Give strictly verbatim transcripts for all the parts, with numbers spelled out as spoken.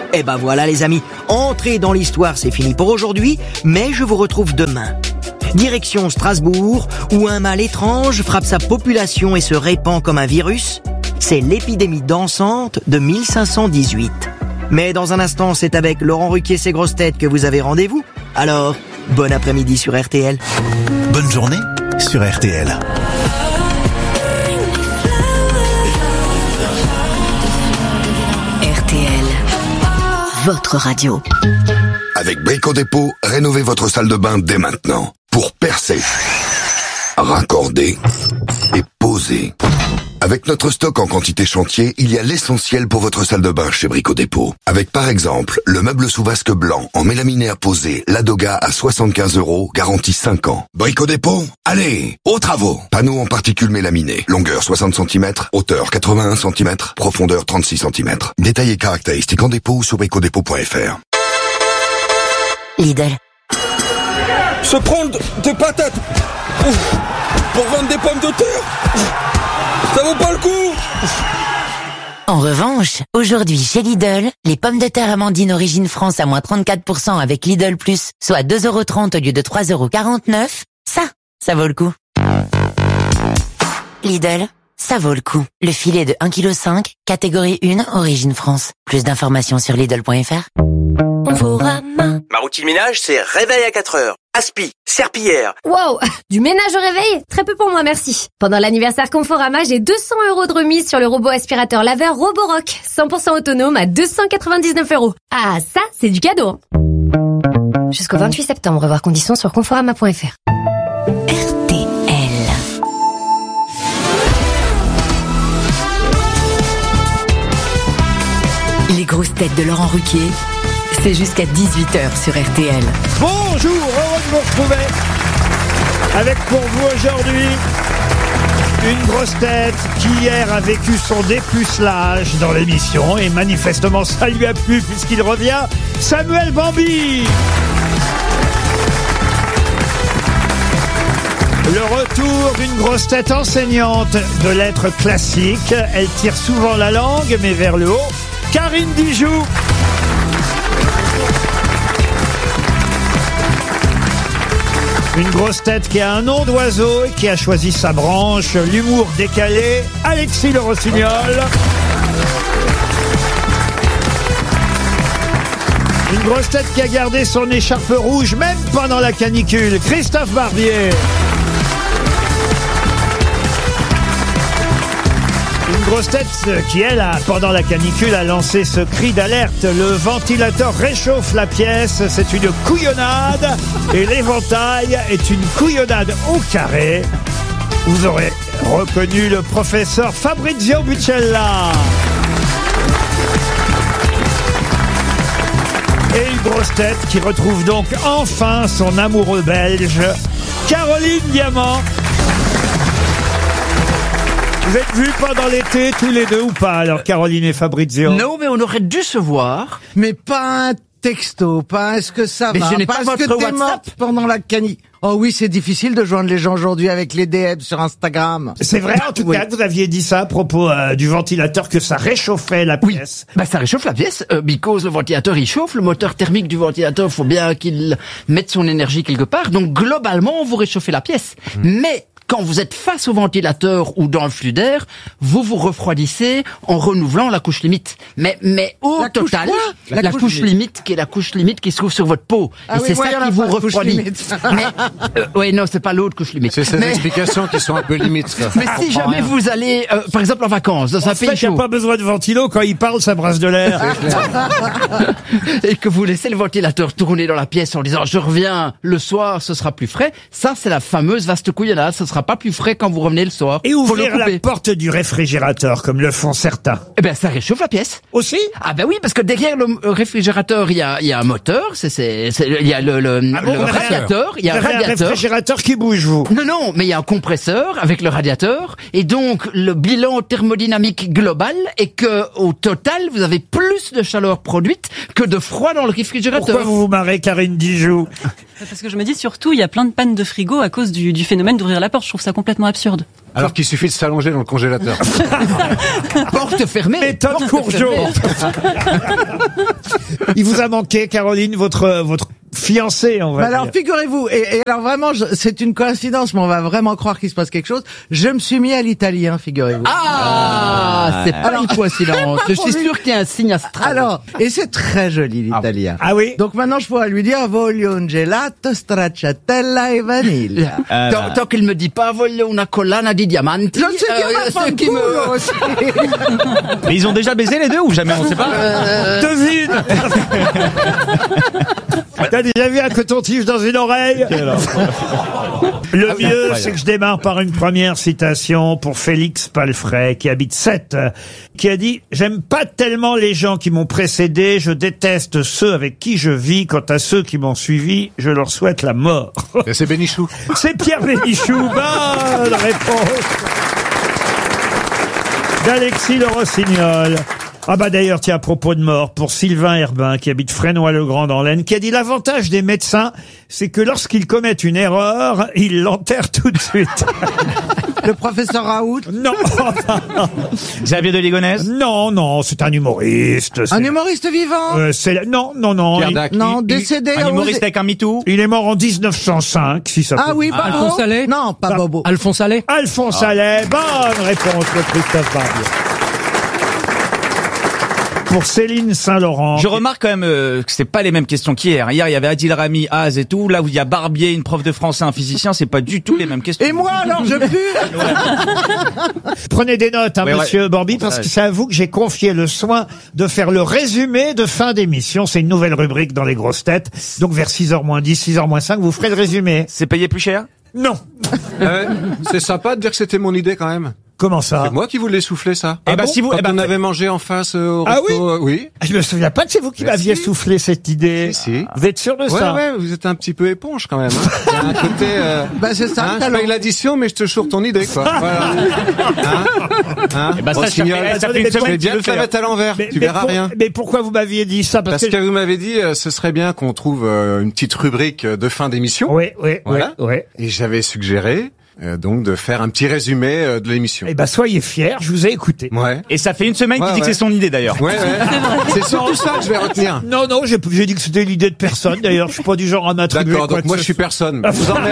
Eh ben voilà les amis, entrez dans l'histoire, c'est fini pour aujourd'hui, mais je vous retrouve demain. Direction Strasbourg, où un mal étrange frappe sa population et se répand comme un virus. C'est l'épidémie dansante de mille cinq cent dix-huit. Mais dans un instant, c'est avec Laurent Ruquier et ses grosses têtes que vous avez rendez-vous. Alors, bon après-midi sur R T L. Bonne journée sur R T L. R T L, votre radio. Avec Brico Dépôt, rénovez votre salle de bain dès maintenant. Pour percer, raccorder et poser. Avec notre stock en quantité chantier, il y a l'essentiel pour votre salle de bain chez Brico Dépôt. Avec par exemple, le meuble sous vasque blanc en mélaminaire posé Ladoga à soixante-quinze euros, garantie cinq ans. Brico Dépôt, allez, aux travaux. Panneaux en particules mélaminées, longueur soixante centimètres, hauteur quatre-vingt-un centimètres, profondeur trente-six centimètres. Détails et caractéristiques en dépôt ou sur brico dépôt point f r. Lidl. Se prendre des patates ouf, pour vendre des pommes de terre, ça vaut pas le coup. En revanche, aujourd'hui chez Lidl, les pommes de terre Amandine Origine France à moins trente-quatre pour cent avec Lidl Plus, soit deux euros trente au lieu de trois euros quarante-neuf, ça, ça vaut le coup. Lidl, ça vaut le coup. Le filet de un virgule cinq kilos, catégorie un, Origine France. Plus d'informations sur Lidl point f r. Conforama. Ma routine ménage, c'est réveil à quatre heures. Aspi, serpillière. Wow, du ménage au réveil? Très peu pour moi, merci. Pendant l'anniversaire Conforama, j'ai deux cents euros de remise sur le robot aspirateur laveur Roborock, cent pour cent autonome à deux cent quatre-vingt-dix-neuf euros. Ah, ça, c'est du cadeau. Hein. Jusqu'au vingt-huit septembre, voir conditions sur conforama point f r. R T L. Les grosses têtes de Laurent Ruquier, c'est jusqu'à dix-huit heures sur R T L. Bonjour, heureux de vous retrouver avec pour vous aujourd'hui une grosse tête qui hier a vécu son dépucelage dans l'émission et manifestement ça lui a plu puisqu'il revient, Samuel Bambi. Le retour d'une grosse tête enseignante de lettres classiques. Elle tire souvent la langue mais vers le haut, Karine Dijoux. Une grosse tête qui a un nom d'oiseau et qui a choisi sa branche, l'humour décalé, Alexis Le Rossignol. Une grosse tête qui a gardé son écharpe rouge même pendant la canicule, Christophe Barbier. Une grosse tête qui, elle, a, pendant la canicule, a lancé ce cri d'alerte. Le ventilateur réchauffe la pièce, c'est une couillonnade. Et l'éventail est une couillonnade au carré. Vous aurez reconnu le professeur Fabrizio Buccella. Et une grosse tête qui retrouve donc enfin son amoureux belge, Caroline Diamant. Vous êtes vus pendant l'été tous les deux ou pas, alors Caroline et Fabrizio? Non, mais on aurait dû se voir. Mais pas un texto, pas est-ce que ça mais va, je n'ai pas pas est-ce votre que t'es WhatsApp morte pendant la canicule. Oh oui, c'est difficile de joindre les gens aujourd'hui avec les D M sur Instagram. C'est vrai, en tout oui. cas, que vous aviez dit ça à propos euh, du ventilateur, que ça réchauffait la pièce. Oui, bah ça réchauffe la pièce, euh, because le ventilateur il chauffe, le moteur thermique du ventilateur, faut bien qu'il mette son énergie quelque part, donc globalement vous réchauffez la pièce. Mmh. Mais quand vous êtes face au ventilateur ou dans le flux d'air, vous vous refroidissez en renouvelant la couche limite. Mais, mais au la total, couche la, la couche, couche limite. limite, qui est la couche limite qui se trouve sur votre peau. Ah et oui, c'est moi, ça qui vous refroidit. Mais, euh, oui, non, c'est pas l'autre couche limite. C'est ces mais, explications qui sont un peu limites. Ça. Mais si jamais rien. vous allez, euh, par exemple, en vacances, dans en un fait, pays chaud. il n'y a pas besoin de ventilo, quand il parle, ça brasse de l'air. Et que vous laissez le ventilateur tourner dans la pièce en disant, je reviens le soir, ce sera plus frais. Ça, c'est la fameuse vaste couillonnade. Ce sera pas plus frais quand vous revenez le soir. Et ouvrir la porte du réfrigérateur, comme le font certains. Eh ben, ça réchauffe la pièce. Aussi? Ah ben oui, parce que derrière le réfrigérateur, il y a, il y a un moteur, c'est, c'est, c'est, il y a le, le, ah bon, le radiateur, il y a un radiateur. Un réfrigérateur qui bouge, vous? Non, non, mais il y a un compresseur avec le radiateur, et donc le bilan thermodynamique global est que, au total, vous avez plus de chaleur produite que de froid dans le réfrigérateur. Pourquoi vous vous marrez, Karine Dijoux? Parce que je me dis surtout, il y a plein de pannes de frigo à cause du, du phénomène d'ouvrir la porte. Je trouve ça complètement absurde. Alors qu'il suffit de s'allonger dans le congélateur. Porte fermée. Méthode Courgeot. Il vous a manqué, Caroline, votre votre fiancé, on va Bah dire. alors figurez-vous, et, et alors vraiment, je- c'est une coïncidence, mais on va vraiment croire qu'il se passe quelque chose. Je me suis mis à l'italien, figurez-vous. Ah, c'est pas une coïncidence. Je suis sûr qu'il y a un signe astral. Alors, et c'est très joli l'italien. Ah oui. Donc maintenant, je pourrais lui dire voglio un gelato, stracciatella e vaniglia. Euh, tant, tant qu'il me dit pas voglio una collana di diamanti. Je ne sais bien euh, ma ce qui me... fanculo aussi. Mais ils ont déjà baisé les deux ou jamais, on sait pas. Euh, Devine. T'as déjà vu un coton-tige dans une oreille? Le mieux, c'est que je démarre par une première citation pour Félix Palfray, qui habite Sète, qui a dit « J'aime pas tellement les gens qui m'ont précédé, je déteste ceux avec qui je vis. Quant à ceux qui m'ont suivi, je leur souhaite la mort. » Et c'est Bénichou. C'est Pierre Bénichou. Bonne réponse d'Alexis Le Rossignol. Ah bah d'ailleurs, tiens, à propos de mort, pour Sylvain Herbin, qui habite Fresnoy-le-Grand dans l'Aisne, qui a dit l'avantage des médecins, c'est que lorsqu'ils commettent une erreur, ils l'enterrent tout de suite. Le professeur Raoult. Non. Xavier de Ligonnès. Non, non, c'est un humoriste. c'est- Un humoriste vivant. Euh, c'est la- non, non, non. Pierre il, Dac. Non, il- décédé. Un aux- humoriste avec un MeToo. il est mort en dix-neuf cent cinq, si ça Ah peut- oui, Bobo. Alphonse Allais. Non, pas Ah. Bobo. Alphonse Allais. Alphonse Allais. Bonne réponse de Christophe Barbier. Pour Céline Saint-Laurent. Je remarque quand même euh, que c'est pas les mêmes questions qu'hier. Hier, il y avait Adil Rami, Az et tout. Là où il y a Barbier, une prof de français, un physicien, c'est pas du tout les mêmes questions. Et moi alors, je pue. Prenez des notes, hein, Ouais, ouais. monsieur Borby, parce Ouais. que c'est à vous que j'ai confié le soin de faire le résumé de fin d'émission. C'est une nouvelle rubrique dans les grosses têtes. Donc vers six heures moins dix, six heures moins cinq, vous ferez le résumé. C'est payé plus cher? Non. Ouais, c'est sympa de dire que c'était mon idée quand même. Comment ça? C'est moi qui voulais souffler ça. Eh ben, bon si vous- Quand eh ben, on avait mangé en face euh, au Ah resto, euh, oui. Je me souviens pas que c'est vous qui Mais m'aviez si. soufflé cette idée. Si, si. Vous êtes sûr de Ouais, ça? ouais, vous êtes un petit peu éponge quand même. Hein. Il y a un côté. Euh, Bah c'est ça. hein, le je talent. paye l'addition, mais je te choure ton idée, quoi. Voilà. Hein hein Eh ben, ça, Rossignol, ça fait- ça fait une je semaine vais que bien tu le te la fais. mettre à l'envers. Mais, Tu mais verras pour- rien. mais pourquoi vous m'aviez dit ça? Parce, Parce que vous m'avez dit, euh, ce serait bien qu'on trouve euh, une petite rubrique de fin d'émission. Oui, oui, Voilà. oui, oui. Et j'avais suggéré euh, donc de faire un petit résumé euh, de l'émission. Eh ben, soyez fiers, je vous ai écouté. Ouais. Et ça fait une semaine qu'il Ouais, dit que ouais. c'est son idée d'ailleurs. Ouais, ouais. C'est surtout ça que je vais retenir. Non, non, j'ai j'ai dit que c'était l'idée de personne. D'ailleurs, je suis pas du genre à m'attribuer. D'accord, quoi donc que moi ce je suis soit. personne. Vous emmerdez.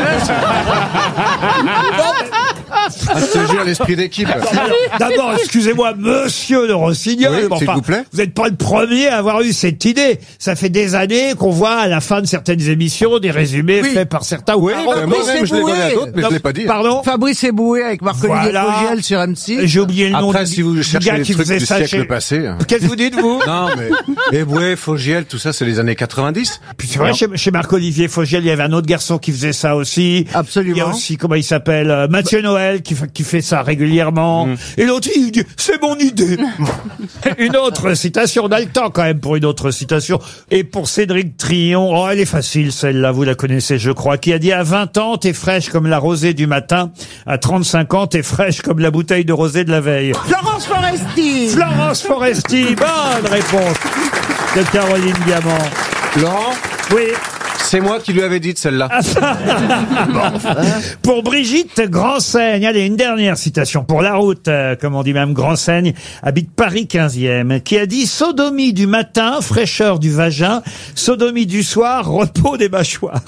Ah, je te jure, l'esprit d'équipe. D'abord, excusez-moi, monsieur de Rossignol. Oui, mais s'il vous plaît. Vous n'êtes pas le premier à avoir eu cette idée. Ça fait des années qu'on voit à la fin de certaines émissions des résumés Oui. faits par certains. ou Oui, par bah, autres. moi-même je l'ai donné à d'autres, mais Non, je l'ai pas dit. Pardon? Fabrice Eboué avec Marc-Olivier Voilà. Fogiel sur M six. J'ai oublié le nom Après, du, si vous du cherchez gars les qui trucs faisait du ça siècle chez... passé. hein. Qu'est-ce que vous dites, vous? Non, mais Eboué, Fogiel, tout ça, c'est les années quatre-vingt-dix. Puis c'est vrai, chez, chez Marc-Olivier Fogiel, il y avait un autre garçon qui faisait ça aussi. Absolument. Il y a aussi, comment il s'appelle, euh, Mathieu Noël, qui, fait- qui fait ça régulièrement. Et l'autre, il dit, c'est mon idée. Une autre citation, on a le temps quand même pour une autre citation. Et pour Cédric Trion, oh, elle est facile celle-là, vous la connaissez je crois, qui a dit à vingt ans, t'es fraîche comme la rosée du matin, à trente-cinq ans, t'es fraîche comme la bouteille de rosée de la veille. Florence Foresti. Florence Foresti, bonne réponse de Caroline Diamant. Laurent, Oui. c'est moi qui lui avais dit de celle-là. Pour Brigitte Grandsaigne, allez, une dernière citation pour la route, euh, comme on dit même Grandsaigne, habite Paris quinzième, qui a dit « Sodomie du matin, fraîcheur du vagin, sodomie du soir, repos des mâchoires.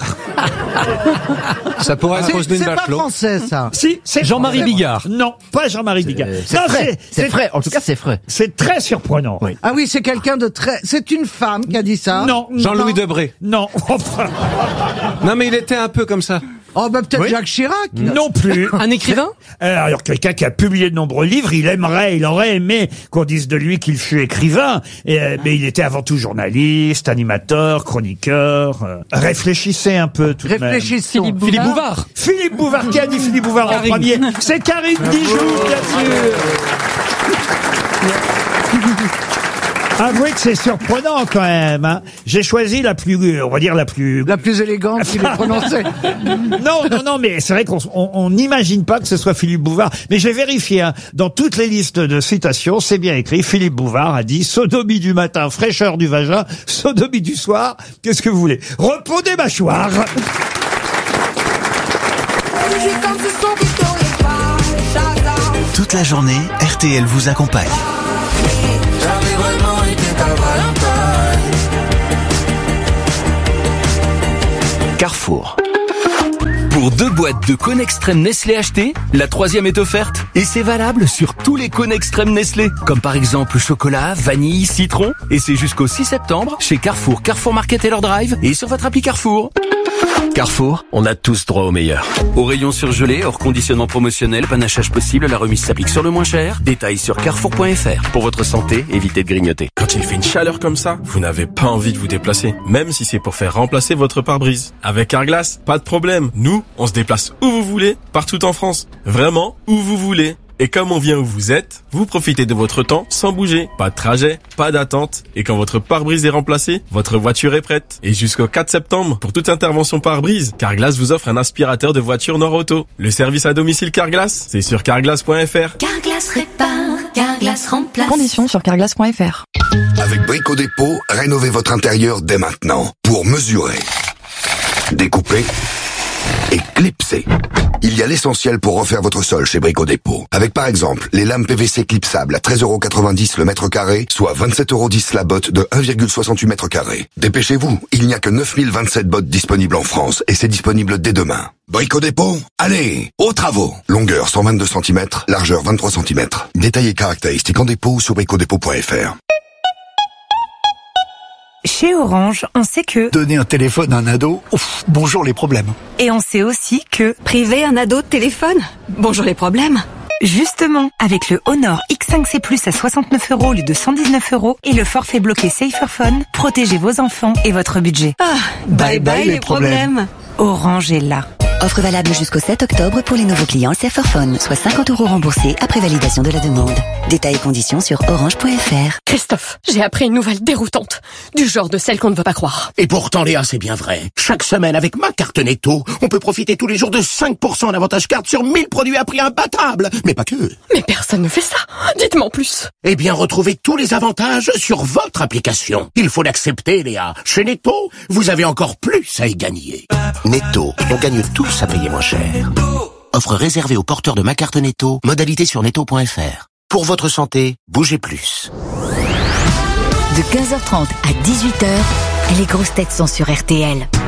Ça pourrait être C'est Roselyne c'est pas Bachelot. français ça. » Si, c'est Jean-Marie français. Bigard. Non, pas Jean-Marie Bigard. C'est Non, frais. C'est frais. En tout cas, c'est frais. C'est très surprenant. Oui. Ah oui, c'est quelqu'un de très... C'est une femme qui a dit ça. Non, Jean-Louis non, Debré. Non, enfin, Non, mais il était un peu comme ça. Oh bah peut-être Jacques Chirac. non plus. Un écrivain? Euh, Alors quelqu'un qui a publié de nombreux livres, il aimerait, il aurait aimé qu'on dise de lui qu'il fut écrivain, et, euh, mais il était avant tout journaliste, animateur, chroniqueur. euh, réfléchissez un peu tout de même. Réfléchissons. Philippe Philippe Bouvard. Bouvard. Philippe Bouvard, qui a dit Philippe Bouvard en Karine. premier? C'est Karine Dijoux, bien sûr. Avouez que c'est surprenant quand même. Hein. J'ai choisi la plus, on va dire la plus... La plus élégante qu'il ait prononcée. Non, non, non, mais c'est vrai qu'on on, on n'imagine pas que ce soit Philippe Bouvard. Mais j'ai vérifié, hein, dans toutes les listes de citations, c'est bien écrit. Philippe Bouvard a dit « Sodomie du matin, fraîcheur du vagin, sodomie du soir. » Qu'est-ce que vous voulez? Repos des mâchoires. Toute la journée, R T L vous accompagne. Carrefour. Pour deux boîtes de cônes extrêmes Nestlé achetées, la troisième est offerte. Et c'est valable sur tous les cônes extrêmes Nestlé. Comme par exemple chocolat, vanille, citron. Et c'est jusqu'au six septembre chez Carrefour, Carrefour Market et leur Drive et sur votre appli Carrefour. Carrefour, on a tous droit au meilleur. Au rayon surgelé, hors conditionnement promotionnel, panachage possible, la remise s'applique sur le moins cher. Détails sur carrefour point f r. Pour votre santé, évitez de grignoter. Quand il fait une chaleur comme ça, vous n'avez pas envie de vous déplacer, même si c'est pour faire remplacer votre pare-brise. Avec Carglass, pas de problème. Nous, on se déplace où vous voulez, partout en France. Vraiment, où vous voulez. Et comme on vient où vous êtes, vous profitez de votre temps sans bouger. Pas de trajet, pas d'attente. Et quand votre pare-brise est remplacé, votre voiture est prête. Et jusqu'au quatre septembre, pour toute intervention pare-brise, Carglass vous offre un aspirateur de voiture Nord-Auto. Le service à domicile Carglass, c'est sur carglass point f r. Carglass répare, Carglass remplace. Conditions sur carglass point f r. Avec Brico Dépôt, rénovez votre intérieur dès maintenant. Pour mesurer, découper et clipser. Il y a l'essentiel pour refaire votre sol chez Brico Dépôt. Avec par exemple les lames P V C clipsables à treize euros quatre-vingt-dix le mètre carré, soit vingt-sept euros dix la botte de un virgule soixante-huit mètres carrés. Dépêchez-vous, il n'y a que neuf mille vingt-sept bottes disponibles en France et c'est disponible dès demain. Brico Dépôt, allez, aux travaux. Longueur cent vingt-deux centimètres, largeur vingt-trois centimètres. Détails et caractéristiques en dépôt ou sur brico dépôt point f r. Chez Orange, on sait que... Donner un téléphone à un ado, ouf, bonjour les problèmes. Et on sait aussi que... Priver un ado de téléphone? Bonjour les problèmes. Justement, avec le Honor X cinq C Plus à soixante-neuf euros au lieu de cent dix-neuf euros et le forfait bloqué Saferphone, protégez vos enfants et votre budget. Ah, bye bye, bye les, les problèmes. problèmes. Orange est là. Offre valable jusqu'au sept octobre pour les nouveaux clients Saferphone, soit cinquante euros remboursés après validation de la demande. Détails et conditions sur orange point f r. Christophe, j'ai appris une nouvelle déroutante, du genre de celle qu'on ne veut pas croire. Et pourtant Léa, c'est bien vrai. Chaque semaine avec ma carte Netto, on peut profiter tous les jours de cinq pour cent d'avantage carte sur mille produits à prix imbattable. Mais pas que. Mais personne ne fait ça. Dites-moi en plus. Eh bien, retrouvez tous les avantages sur votre application. Il faut l'accepter, Léa. Chez Netto, vous avez encore plus à y gagner. Netto, on gagne tous à payer moins cher. Offre réservée aux porteurs de ma carte Netto. Modalité sur netto point f r. Pour votre santé, bougez plus. De quinze heures trente à dix-huit heures, les grosses têtes sont sur R T L.